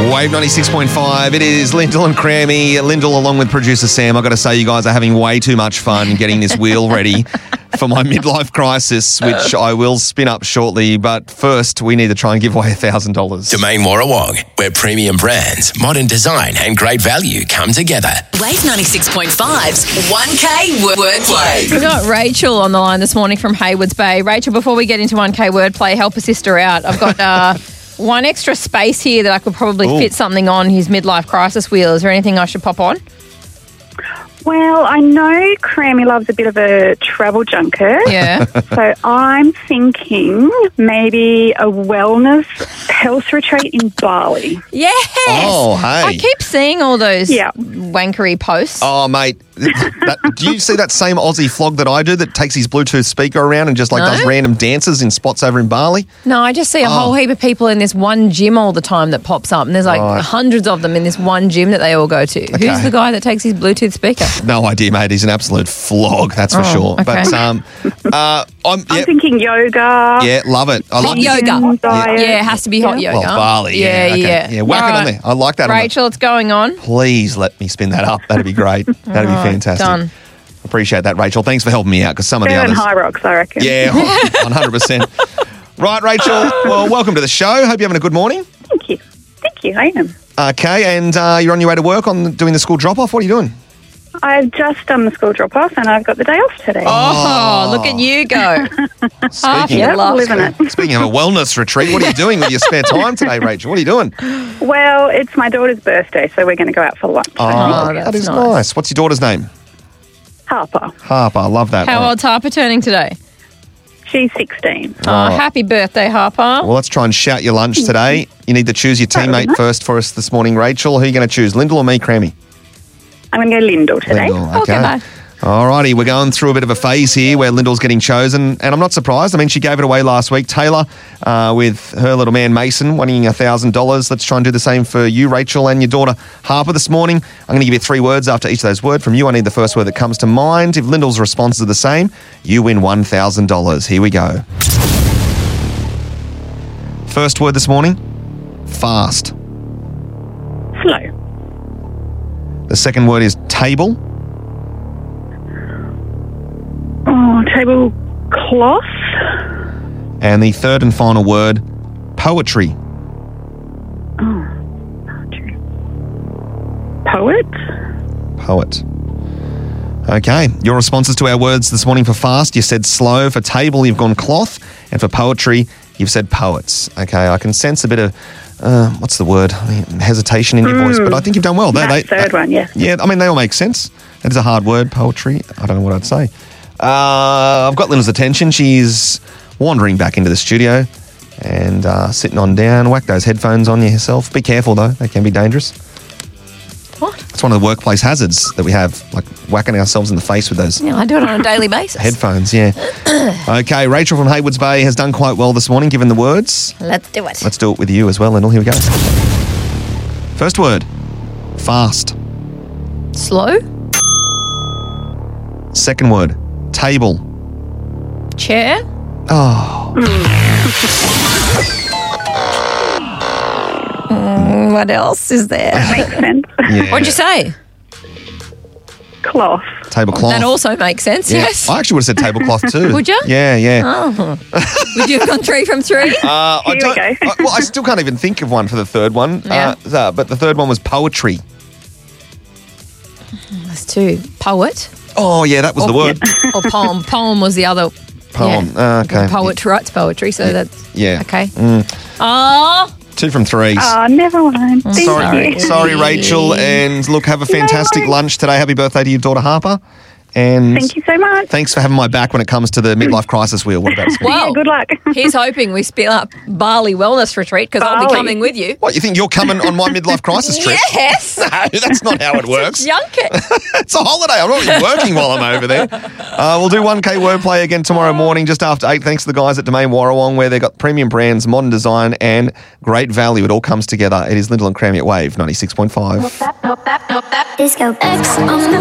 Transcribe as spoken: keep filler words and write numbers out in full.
Wave ninety-six point five. It is Lyndall and Crammy. Lyndall along with producer Sam. I've got to say you guys are having way too much fun getting this wheel ready for my midlife crisis, which I will spin up shortly. But first, we need to try and give away one thousand dollars. Domain Warrawong, where premium brands, modern design and great value come together. Wave ninety-six point five's one K Wordplay. We've got Rachel on the line this morning from Haywards Bay. Rachel, before we get into one K Wordplay, help a sister out. I've got uh, one extra space here that I could probably Ooh. fit something on his midlife crisis wheel. Is there anything I should pop on? Well, I know Crammy loves a bit of a travel junket. Yeah. So I'm thinking maybe a wellness health retreat in Bali. Yes. Oh, hey. I keep seeing all those yeah. wankery posts. Oh, mate. That, do you see that same Aussie flog that I do that takes his Bluetooth speaker around and just like No. does random dances in spots over in Bali? No, I just see a Oh. whole heap of people in this one gym all the time that pops up, and there's like Right. hundreds of them in this one gym that they all go to. Okay. Who's the guy that takes his Bluetooth speaker? No idea, mate. He's an absolute flog, that's for Oh, sure. okay. But um, uh, I'm, I'm yeah, thinking yoga. yeah, love it. I Hot like yoga. Diet. Yeah, it has to be hot Yeah. yoga. Well, Bali, yeah, Yeah, okay. yeah. Yeah, whack All it on right. there. I like that. on the- Rachel, it's going on. Please let me spin that up. That'd be great. That'd be All right, fantastic. done. Appreciate that, Rachel. Thanks for helping me out because some of the Better than others. High Rocks, I reckon. Yeah, one hundred percent. Right, Rachel. Well, welcome to the show. Hope you're having a good morning. Thank you. Thank you, I am. Okay, and uh, you're on your way to work on doing the school drop-off. What are you doing? I've just done the school drop-off and I've got the day off today. Oh, look at you go. Half Speaking your Yep, luck. living it. Speaking of a wellness retreat, what are you doing with your spare time today, Rachel? What are you doing? Well, it's my daughter's birthday, so we're going to go out for lunch. Oh, that's that is nice. nice. What's your daughter's name? Harper. Harper. I love that. How Right. old's Harper turning today? She's sixteen. Oh, happy birthday, Harper. Well, let's try and shout your lunch today. You need to choose your teammate first for us this morning, Rachel. Who are you going to choose, Lyndall or me, Crammy? I'm going to go Lyndall today. Lyndall, Okay, bye. All righty, we're going through a bit of a phase here where Lyndall's getting chosen, and I'm not surprised. I mean, she gave it away last week. Taylor, uh, with her little man Mason, winning one thousand dollars. Let's try and do the same for you, Rachel, and your daughter Harper this morning. I'm going to give you three words after each of those words. From you, I need the first word that comes to mind. If Lyndall's responses are the same, you win one thousand dollars. Here we go. First word this morning, fast. Slow. The second word is table. Oh, tablecloth. And the third and final word, poetry. Poet. Poet. Okay, your responses to our words this morning for fast, you said slow. For table, you've gone cloth. And for poetry, you've said poets. Okay, I can sense a bit of, uh, what's the word, I mean, hesitation in your voice, but I think you've done well. They- That they- third one, yes. Yeah, I mean, they all make sense. That is a hard word, poetry. I don't know what I'd say. Uh, I've got Lyndall's attention. She's wandering back into the studio and uh, sitting on down. Whack those headphones on yourself. Be careful, though. They can be dangerous. What? It's one of the workplace hazards that we have, like whacking ourselves in the face with those Yeah, I do it on a daily basis. headphones, yeah. Okay, Rachel from Haywards Bay has done quite well this morning, given the words. Let's do it. Let's do it with you as well, Lyndall. Here we go. First word, fast. Slow. Second word, table. Chair. Oh, Mm, what else is there? Makes sense. yeah. What'd you say? Cloth. Tablecloth. That also makes sense, Yeah. yes. I actually would have said tablecloth too. Would you? Yeah, yeah. Oh. Would you have gone three from three? Uh, I Here we don't, go. I, well, I still can't even think of one for the third one. Yeah. Uh, uh, but the third one was poetry. That's two. Poet. Oh, yeah, that was the word. Or poem. Poem was the other. Poem. Yeah. Uh, okay. Poet writes poetry, so that's Yeah. okay. Mm. Oh, Two from threes. Oh, never mind. Thank Sorry, you. sorry, Rachel. And look, have a fantastic worries. lunch today. Happy birthday to your daughter, Harper. And Thank you so much. thanks for having my back when it comes to the midlife crisis wheel. What about well, Yeah, good luck. he's hoping we spin up Bali Wellness Retreat because I'll be Bali. coming with you. What, you think you're coming on my midlife crisis trip? Yes. No, that's not how it works. Junket. It's a holiday. I'm not even working while I'm over there. Uh, we'll do one K wordplay again tomorrow morning just after eight. Thanks to the guys at Domain Warrawong where they've got premium brands, modern design and great value. It all comes together. It is Lyndall and Crammy at Wave ninety-six point five. Disco X on the